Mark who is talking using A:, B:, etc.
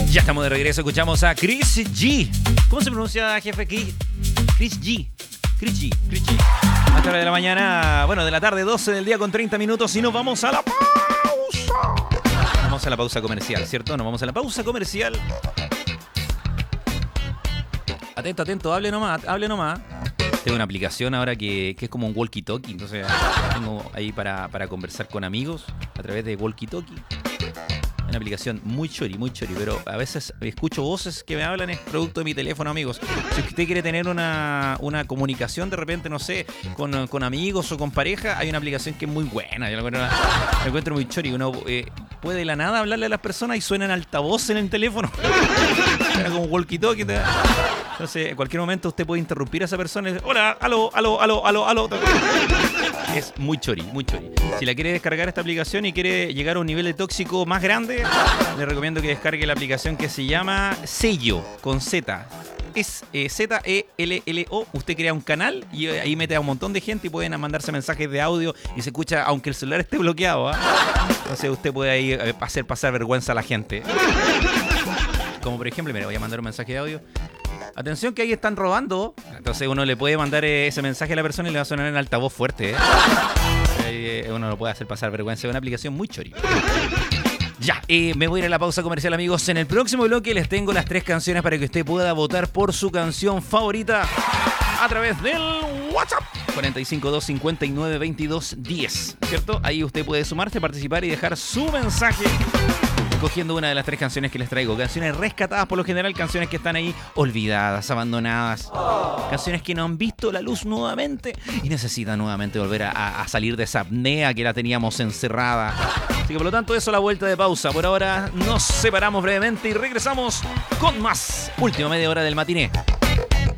A: Ya estamos de regreso, escuchamos a Chris G. ¿Cómo se pronuncia, jefe? Chris G. Chris G. A esta hora de la mañana, bueno, de la tarde, 12 del día con 30 minutos y nos vamos a la pausa. Vamos a la pausa comercial, ¿cierto? Nos vamos a la pausa comercial. Atento, atento, hable nomás. Tengo una aplicación ahora que es como un walkie-talkie, entonces tengo ahí para conversar con amigos a través de walkie-talkie. Una aplicación muy chori, pero a veces escucho voces que me hablan, es producto de mi teléfono, amigos. Si usted quiere tener una comunicación de repente, no sé, con amigos o con pareja, hay una aplicación que es muy buena. Yo la encuentro muy chori. Uno puede de la nada hablarle a las personas y suena en altavoz en el teléfono. Como walkie-talkie. Entonces, en cualquier momento usted puede interrumpir a esa persona y decir, hola, aló. Es muy chori. Si la quiere descargar esta aplicación y quiere llegar a un nivel de tóxico más grande, le recomiendo que descargue la aplicación que se llama Sello, con Z. Es Z-E-L-L-O. Usted crea un canal y ahí mete a un montón de gente y pueden mandarse mensajes de audio y se escucha aunque el celular esté bloqueado. Entonces usted puede ahí hacer pasar vergüenza a la gente. Como por ejemplo, mira, voy a mandar un mensaje de audio. Atención que ahí están robando. Entonces uno le puede mandar ese mensaje a la persona y le va a sonar en altavoz fuerte. Uno lo puede hacer pasar vergüenza. Es una aplicación muy chori. Ya, me voy a ir a la pausa comercial, amigos. En el próximo bloque les tengo las 3 canciones para que usted pueda votar por su canción favorita a través del WhatsApp 452-592210, ¿cierto? Ahí usted puede sumarse, participar y dejar su mensaje escogiendo una de las 3 canciones que les traigo. Canciones rescatadas por lo general, canciones que están ahí olvidadas, abandonadas. Canciones que no han visto la luz nuevamente y necesitan nuevamente volver a salir de esa apnea que la teníamos encerrada. Así que por lo tanto eso, la vuelta de pausa. Por ahora nos separamos brevemente y regresamos con más. Última media hora del matiné.